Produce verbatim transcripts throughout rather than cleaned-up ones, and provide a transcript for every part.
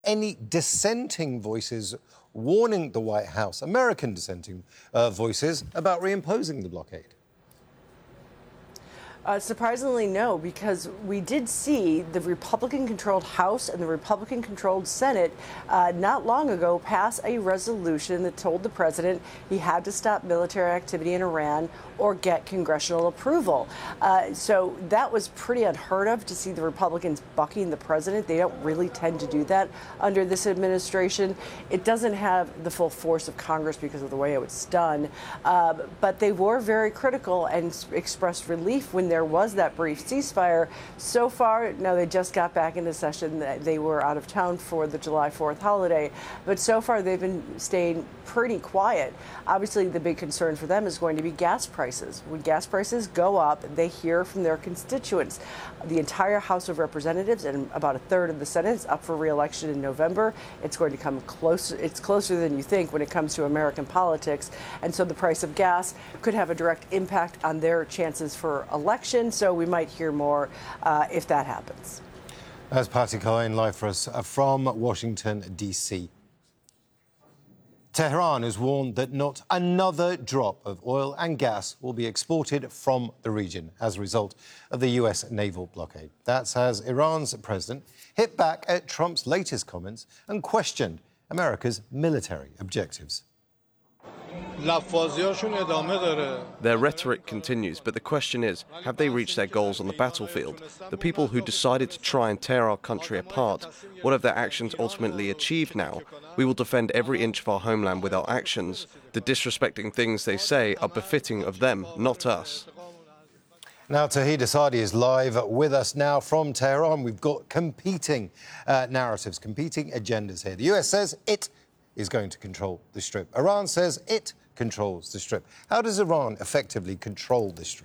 any dissenting voices warning the White House, American dissenting uh, voices, about reimposing the blockade? Uh, surprisingly, no, because we did see the Republican-controlled House and the Republican-controlled Senate uh, not long ago pass a resolution that told the president he had to stop military activity in Iran or get congressional approval. Uh, so that was pretty unheard of to see the Republicans bucking the president. They don't really tend to do that under this administration. It doesn't have the full force of Congress because of the way it was done, uh, but they were very critical and expressed relief when there was that brief ceasefire. So far, no, they just got back into session. They were out of town for the July fourth holiday, but so far they've been staying pretty quiet. Obviously, the big concern for them is going to be gas prices. When gas prices go up, they hear from their constituents. The entire House of Representatives and about a third of the Senate is up for re-election in November. It's going to come closer. It's closer than you think when it comes to American politics, and so the price of gas could have a direct impact on their chances for election. So we might hear more uh, if that happens. That's Patty Cohen live for us from Washington, D C Tehran has warned that not another drop of oil and gas will be exported from the region as a result of the U S naval blockade. That's as Iran's president hit back at Trump's latest comments and questioned America's military objectives. Their rhetoric continues, but the question is, have they reached their goals on the battlefield? The people who decided to try and tear our country apart, what have their actions ultimately achieved now? We will defend every inch of our homeland with our actions. The disrespecting things they say are befitting of them, not us. Now, Tauhid Asadi is live with us now from Tehran. We've got competing uh, narratives, competing agendas here. The U S says it is going to control the Strip. Iran says it controls the Strip. How does Iran effectively control the Strip?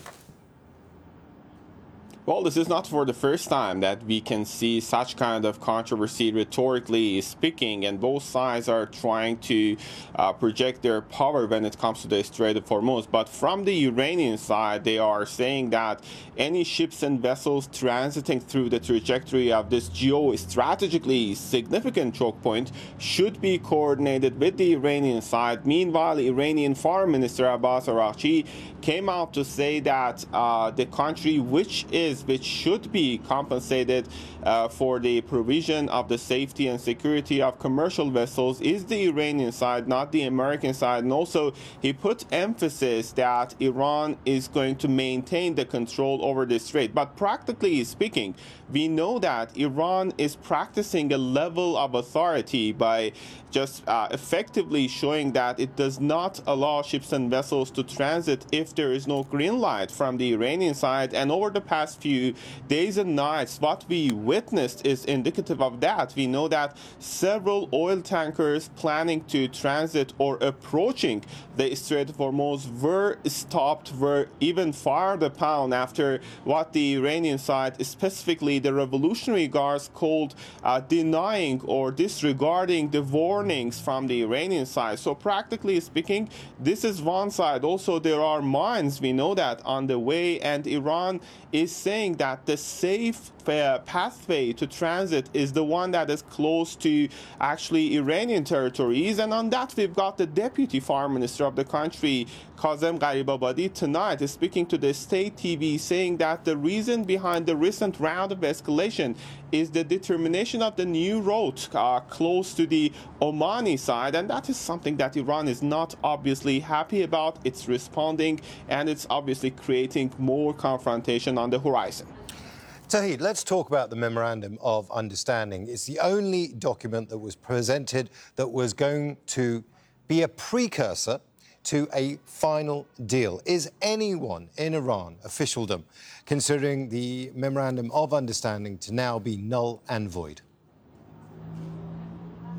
Well, this is not for the first time that we can see such kind of controversy rhetorically speaking, and both sides are trying to uh, project their power when it comes to the Strait of Hormuz. But from the Iranian side, they are saying that any ships and vessels transiting through the trajectory of this geostrategically significant choke point should be coordinated with the Iranian side. Meanwhile, Iranian Foreign Minister Abbas Araghchi came out to say that uh, the country which is which should be compensated uh, for the provision of the safety and security of commercial vessels is the Iranian side, not the American side. And also, he put emphasis that Iran is going to maintain the control over the strait. But practically speaking, we know that Iran is practicing a level of authority by just uh, effectively showing that it does not allow ships and vessels to transit if there is no green light from the Iranian side. And over the past few days and nights, what we witnessed is indicative of that. We know that several oil tankers planning to transit or approaching the Strait of Hormuz were stopped, were even fired upon after what the Iranian side, specifically the Revolutionary Guards, called uh, denying or disregarding the warnings from the Iranian side. So practically speaking, this is one side. Also, there are mines, we know that, on the way, and Iran is saying that the safe uh, pathway to transit is the one that is close to actually Iranian territories. And on that, we've got the deputy foreign minister of the country, Kazem Gharibabadi, tonight speaking to the state T V, saying that the reason behind the recent round of escalation is the determination of the new road uh, close to the Omani side, and that is something that Iran is not obviously happy about. It's responding, and it's obviously creating more confrontation on the horizon. Tauhid, let's talk about the Memorandum of Understanding. It's the only document that was presented that was going to be a precursor to a final deal. Is anyone in Iran, officialdom, considering the Memorandum of Understanding to now be null and void?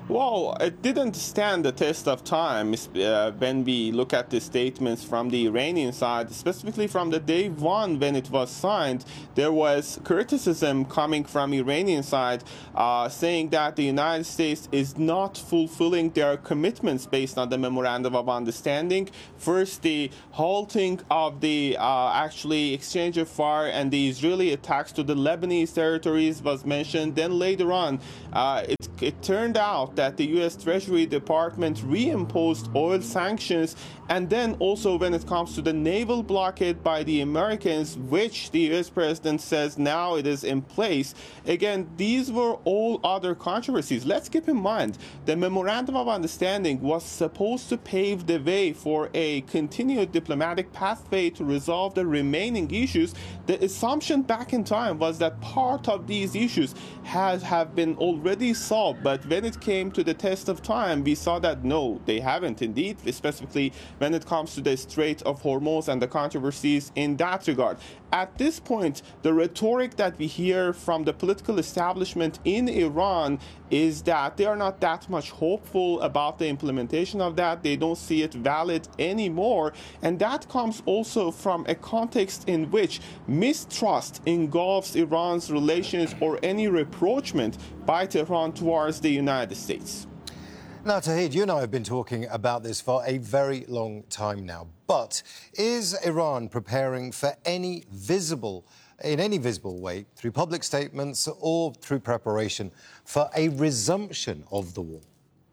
Well, it didn't stand the test of time uh, when we look at the statements from the Iranian side, specifically from the day one when it was signed. There was criticism coming from Iranian side uh, saying that the United States is not fulfilling their commitments based on the Memorandum of Understanding. First, the halting of the uh, actually exchange of fire and the Israeli attacks to the Lebanese territories was mentioned. Then later on, uh, it, it turned out that the U S Treasury Department reimposed oil sanctions, and then also when it comes to the naval blockade by the Americans, which the U S president says now it is in place. Again, these were all other controversies. Let's keep in mind the Memorandum of Understanding was supposed to pave the way for a continued diplomatic pathway to resolve the remaining issues. The assumption back in time was that part of these issues has have been already solved, but when it came to the test of time, we saw that no, they haven't indeed, specifically when it comes to the Strait of Hormuz and the controversies in that regard. At this point, the rhetoric that we hear from the political establishment in Iran is that they are not that much hopeful about the implementation of that. They don't see it valid anymore. And that comes also from a context in which mistrust engulfs Iran's relations or any rapprochement by Tehran towards the United States. Now, Tauhid, you and I have been talking about this for a very long time now. But is Iran preparing for any visible, in any visible way, through public statements or through preparation, for a resumption of the war?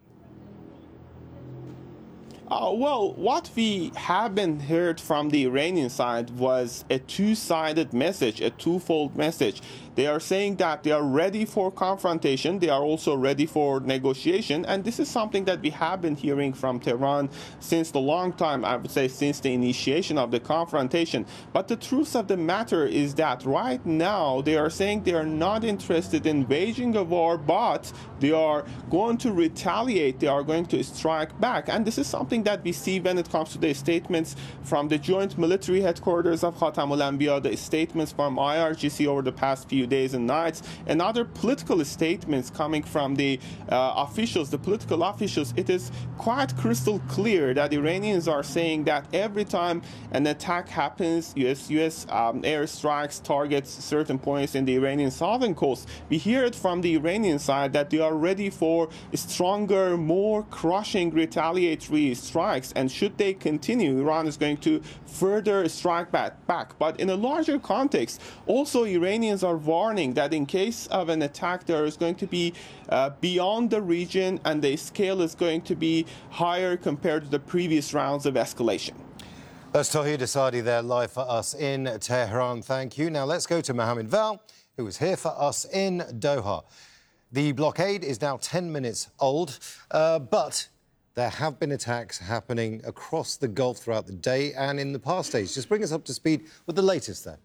Uh, well, what we have been heard from the Iranian side was a two-sided message, a twofold message. They are saying that they are ready for confrontation. They are also ready for negotiation. And this is something that we have been hearing from Tehran since the long time, I would say since the initiation of the confrontation. But the truth of the matter is that right now they are saying they are not interested in waging a war, but they are going to retaliate. They are going to strike back. And this is something that we see when it comes to the statements from the joint military headquarters of Khatamul Anbiya, the statements from I R G C over the past few days and nights, and other political statements coming from the uh, officials, the political officials. It is quite crystal clear that Iranians are saying that every time an attack happens, U S U S um, airstrikes targets certain points in the Iranian southern coast. We hear it from the Iranian side that they are ready for stronger, more crushing retaliatory strikes, and should they continue, Iran is going to further strike back. back. But in a larger context, also Iranians are warning that in case of an attack, there is going to be uh, beyond the region, and the scale is going to be higher compared to the previous rounds of escalation. That's Tauhid Asadi there, live for us in Tehran. Thank you. Now let's go to Mohammed Val, who is here for us in Doha. The blockade is now ten minutes old, uh, but there have been attacks happening across the Gulf throughout the day and in the past days. Just bring us up to speed with the latest there.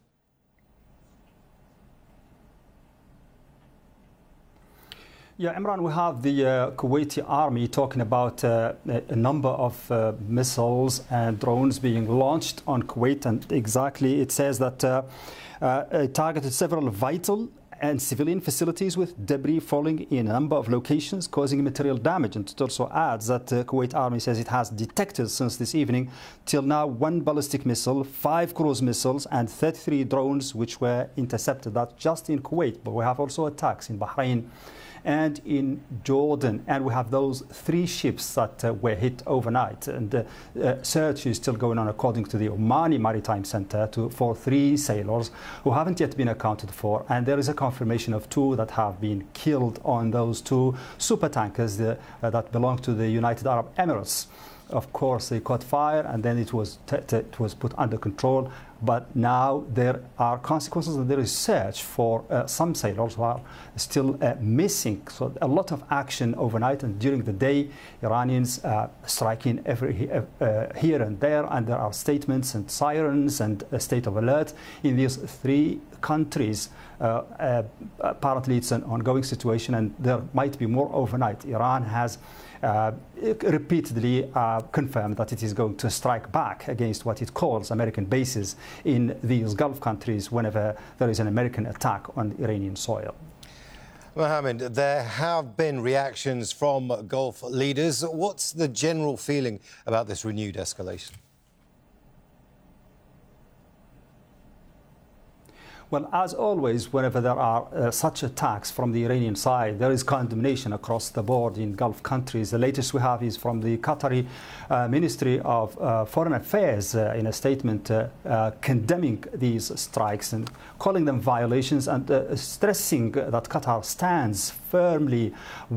Yeah, Imran, we have the uh, Kuwaiti army talking about uh, a number of uh, missiles and drones being launched on Kuwait. And exactly, it says that uh, uh, it targeted several vital and civilian facilities with debris falling in a number of locations, causing material damage. And it also adds that the Kuwait army says it has detected since this evening till now one ballistic missile, five cruise missiles and thirty-three drones which were intercepted. That's just in Kuwait, but we have also attacks in Bahrain and in Jordan, and we have those three ships that uh, were hit overnight. And uh, uh, search is still going on, according to the Omani Maritime Center, to, for three sailors who haven't yet been accounted for. And there is a confirmation of two that have been killed on those two super tankers uh, uh, that belong to the United Arab Emirates. Of course, they caught fire, and then it was t t it was put under control. But now there are consequences, and there is search for uh, some sailors who are still uh, missing. So a lot of action overnight, and during the day, Iranians uh, striking every uh, here and there, and there are statements and sirens and a state of alert in these three countries. Uh, uh, apparently, it's an ongoing situation, and there might be more overnight. Iran has Uh, repeatedly uh, confirmed that it is going to strike back against what it calls American bases in these Gulf countries whenever there is an American attack on Iranian soil. Mohammed, there have been reactions from Gulf leaders. What's the general feeling about this renewed escalation? Well, as always, whenever there are uh, such attacks from the Iranian side, there is condemnation across the board in Gulf countries. The latest we have is from the Qatari uh, Ministry of uh, Foreign Affairs uh, in a statement uh, uh, condemning these strikes and calling them violations and uh, stressing that Qatar stands firmly